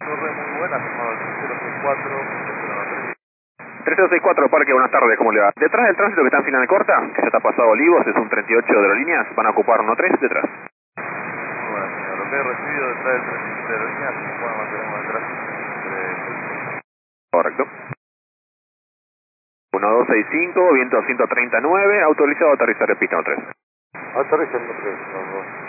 Torre muy buena, firmado el 3064, 3064 Parque, buenas tardes, ¿cómo le va? Detrás del tránsito que está en final de corta, que ya está pasado Olivos, es un 38 de aerolíneas, van a ocupar 1-3 detrás. muy buena señor. Lo que he recibido detrás del 37 de línea, se supone mantenemos el tráfico entre... Correcto. 1265, viento 139, autorizado a aterrizar en pista 3. Aterriza el 3,